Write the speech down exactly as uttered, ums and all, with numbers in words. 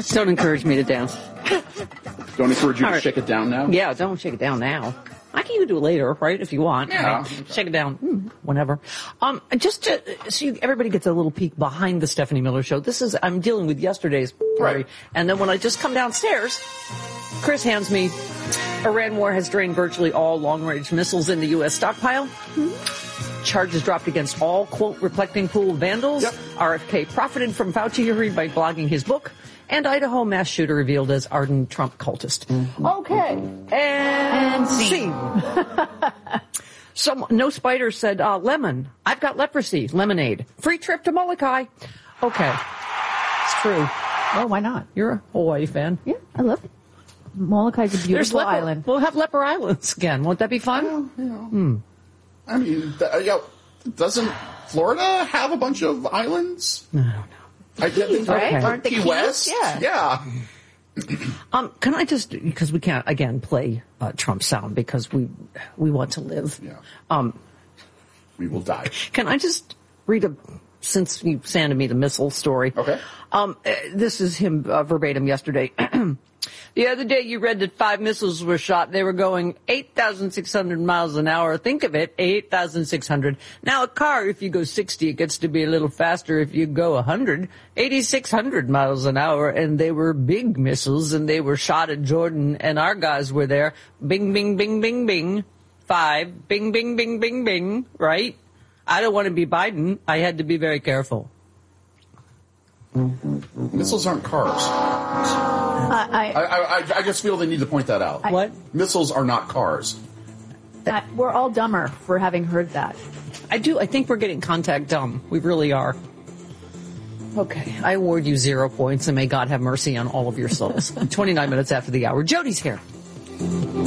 Don't encourage me to dance. Don't encourage you All to right. shake it down now? Yeah, don't shake it down now. I can even do it later, right, if you want. Yeah. I mean, shake it down, mm, whenever. Um, just to, so you, everybody gets a little peek behind the Stephanie Miller Show. This is, I'm dealing with yesterday's story. Right. And then when I just come downstairs, Chris hands me, Iran war has drained virtually all long-range missiles in the U S stockpile. Mm-hmm. Charges dropped against all, quote, reflecting pool vandals. Yep. R F K profited from Fauci hearing by blogging his book. And Idaho mass shooter revealed as ardent Trump cultist. Mm-hmm. Okay. And, and scene. Some, no spider said, uh, lemon. I've got leprosy. Lemonade. Free trip to Molokai. Okay. It's true. Well, why not? You're a Hawaii fan. Yeah, I love it. Molokai is a beautiful leper, island. We'll have leper islands again. Won't that be fun? Well, you know, Hmm. I mean, th- yeah, doesn't Florida have a bunch of islands? I don't know. I did think Right? like Aren't the Key Keys? West. Yeah. Yeah. Um, can I just, because we can't, again, play uh, Trump sound because we we want to live. Yeah. Um, We will die. Can I just read a, since you sanded me the missile story. Okay. Um, uh, this is him uh, verbatim yesterday. The other day you read that five missiles were shot. They were going eight thousand six hundred miles an hour. Think of it, eight thousand six hundred. Now a car, if you go sixty, it gets to be a little faster. If you go one hundred, eight thousand six hundred miles an hour. And they were big missiles, and they were shot at Jordan, and our guys were there. Bing, bing, bing, bing, bing. Five. Bing, bing, bing, bing, bing. Right? I don't want to be Biden. I had to be very careful. Missiles aren't cars. I, I, I, I just feel they need to point that out. I, What? Missiles are not cars. I, we're all dumber for having heard that. I do. I think we're getting contact dumb. We really are. Okay. I award you zero points, and may God have mercy on all of your souls. twenty-nine minutes after the hour. Jody's here.